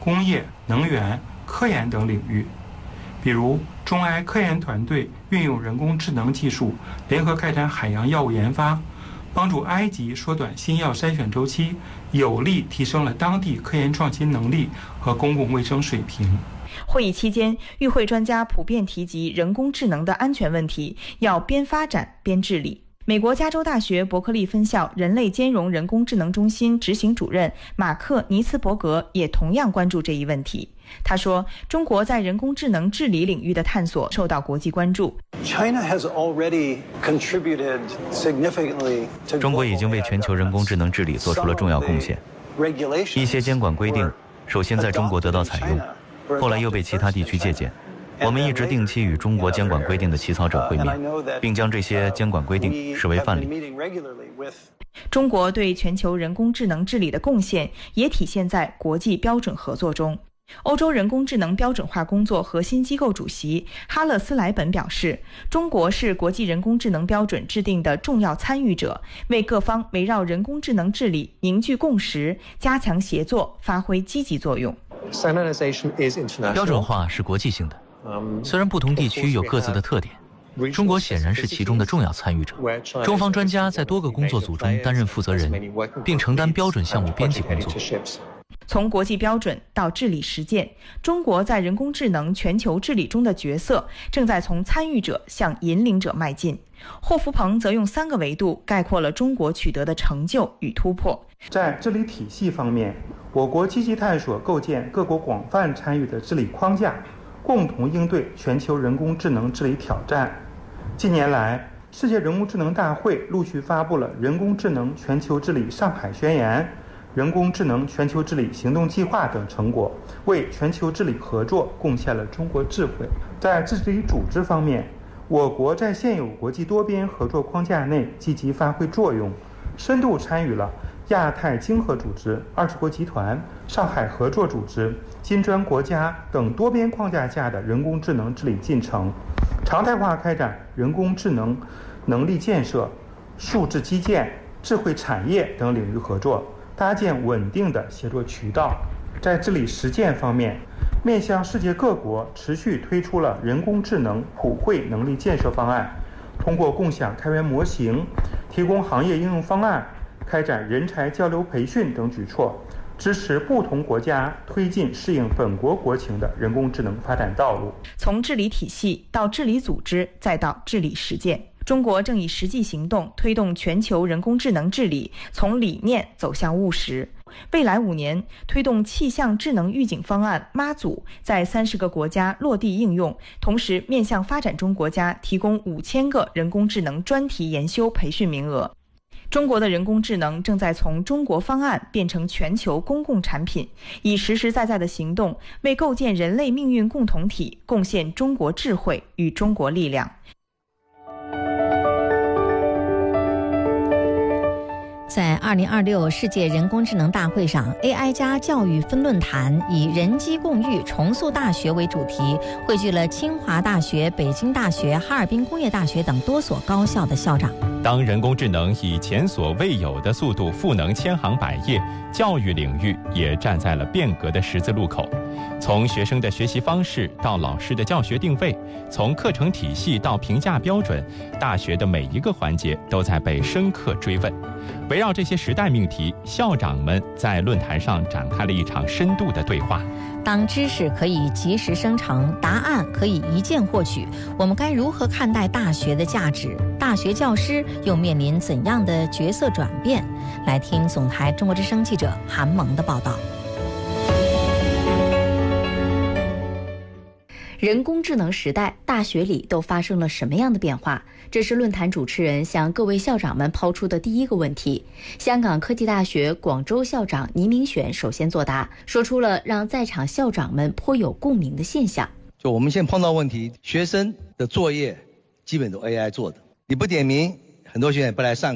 工业、能源、科研等领域。比如，中埃科研团队运用人工智能技术，联合开展海洋药物研发，帮助埃及缩短新药筛选周期，有力提升了当地科研创新能力和公共卫生水平。 会议期间，与会专家普遍提及人工智能的安全问题，要边发展边治理。美国加州大学伯克利分校人类兼容人工智能中心执行主任马克·尼茨伯格也同样关注这一问题。他说，中国在人工智能治理领域的探索受到国际关注。 中国已经为全球人工智能治理做出了重要贡献。一些监管规定首先在中国得到采用，后来又被其他地区借鉴。我们一直定期与中国监管规定的起草者会面，并将这些监管规定视为范例。 中国对全球人工智能治理的贡献也体现在国际标准合作中。欧洲人工智能标准化工作核心机构主席哈勒斯莱本表示，中国是国际人工智能标准制定的重要参与者，为各方围绕人工智能治理凝聚共识，加强协作，发挥积极作用。 标准化是国际性的，虽然不同地区有各自的特点，中国显然是其中的重要参与者。中方专家在多个工作组中担任负责人，并承担标准项目编辑工作。 从国际标准到治理实践，中国在人工智能全球治理中的角色正在从参与者向引领者迈进。霍福鹏则用3个维度概括了中国取得的成就与突破。 在治理体系方面，我国积极探索构建各国广泛参与的治理框架，共同应对全球人工智能治理挑战。近年来，世界人工智能大会陆续发布了人工智能全球治理上海宣言、人工智能全球治理行动计划等成果，为全球治理合作贡献了中国智慧。在治理组织方面，我国在现有国际多边合作框架内积极发挥作用，深度参与了亚太经合组织、20国集团、上海合作组织、金砖国家等多边框架下的人工智能治理进程，常态化开展人工智能能力建设、数字基建、智慧产业等领域合作，搭建稳定的协作渠道。在治理实践方面，面向世界各国持续推出了人工智能普惠能力建设方案，通过共享开源模型、提供行业应用方案、开展人才交流培训等举措，支持不同国家推进适应本国国情的人工智能发展道路。 从治理体系到治理组织，再到治理实践，中国正以实际行动推动全球人工智能治理从理念走向务实。未来5年，推动气象智能预警方案妈祖在30个国家落地应用，同时面向发展中国家提供5000个人工智能专题研修培训名额。中国的人工智能正在从中国方案变成全球公共产品，以实实在在的行动为构建人类命运共同体贡献中国智慧与中国力量。 在2026世界人工智能大会上， AI 加教育分论坛以人机共育重塑大学为主题，汇聚了清华大学、北京大学、哈尔滨工业大学等多所高校的校长。 当人工智能以前所未有的速度赋能千行百业，教育领域也站在了变革的十字路口。从学生的学习方式到老师的教学定位，从课程体系到评价标准，大学的每一个环节都在被深刻追问。围绕这些时代命题，校长们在论坛上展开了一场深度的对话。 当知识可以及时生成，答案可以一键获取，我们该如何看待大学的价值？大学教师又面临怎样的角色转变？来听总台中国之声记者韩萌的报道。 人工智能时代，大学里都发生了什么样的变化？这是论坛主持人向各位校长们抛出的第一个问题。香港科技大学广州校长倪明选首先作答，说出了让在场校长们颇有共鸣的现象。 就我们现在碰到问题，学生的作业基本都 AI 做的，你不点名，很多学生也不来上课。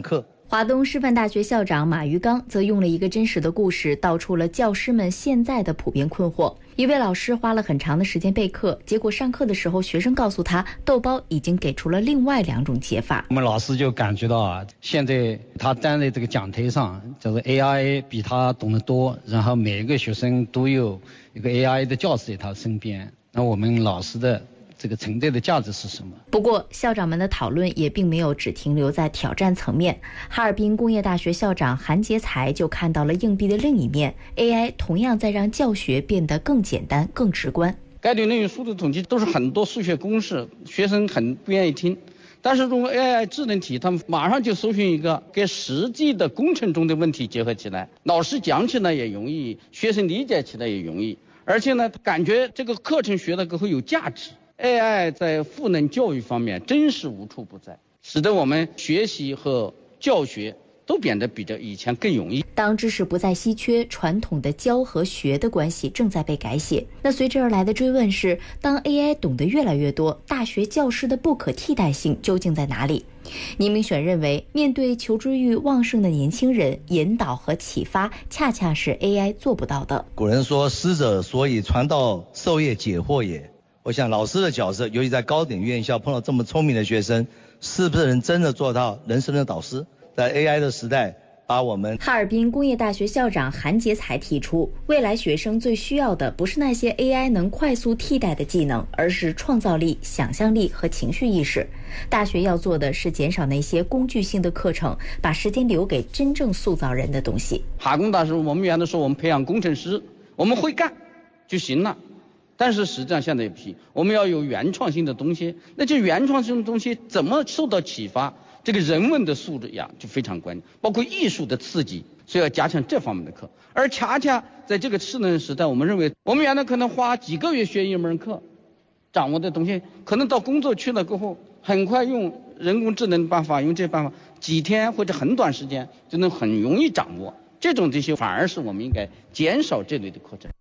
华东师范大学校长马玉刚则用了一个真实的故事，道出了教师们现在的普遍困惑。一位老师花了很长的时间备课，结果上课的时候，学生告诉他，豆包已经给出了另外2种解法。 我们老师就感觉到现在他站在这个讲台上，就是 AI 比他懂得多，然后每个学生都有一个 AI 的教室在他身边。那我们老师的这个存在的价值是什么？ 不过，校长们的讨论也并没有只停留在挑战层面。哈尔滨工业大学校长韩杰才就看到了硬币的另一面 ，AI 同样在让教学变得更简单、更直观。 概率论与数字统计都是很多数学公式，学生很不愿意听。但是用 AI 智能题，他们马上就搜寻一个跟实际的工程中的问题结合起来，老师讲起来也容易，学生理解起来也容易，而且呢，感觉这个课程学的更会有价值。AI 在赋能教育方面真是无处不在，使得我们学习和教学都变得比这以前更容易。 当知识不再稀缺，传统的教和学的关系正在被改写。那随之而来的追问是，当 AI 懂得越来越多，大学教师的不可替代性究竟在哪里？倪明选认为，面对求知欲旺盛的年轻人，引导和启发恰恰是 AI 做不到的。 古人说，师者，所以传道授业解惑也。我想老师的角色，尤其在高等院校碰到这么聪明的学生，是不是能真的做到人生的导师？在 AI 的时代，把我们哈尔滨工业大学校长韩杰才提出，未来学生最需要的不是那些 AI 能快速替代的技能，而是创造力、想象力和情绪意识。大学要做的是减少那些工具性的课程，把时间留给真正塑造人的东西。 哈工大师，我们原来说我们培养工程师，我们会干就行了。但是实际上现在也不行，我们要有原创性的东西。那这原创性的东西怎么受到启发？这个人文的素质呀就非常关键，包括艺术的刺激，所以要加强这方面的课。而恰恰在这个智能时代，我们认为我们原来可能花几个月学一门课，掌握的东西，可能到工作去了过后，很快用人工智能办法，用这办法，几天或者很短时间就能很容易掌握。这种这些反而是我们应该减少这类的课程。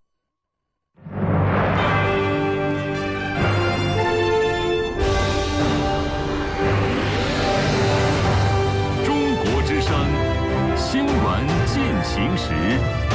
新闻进行时。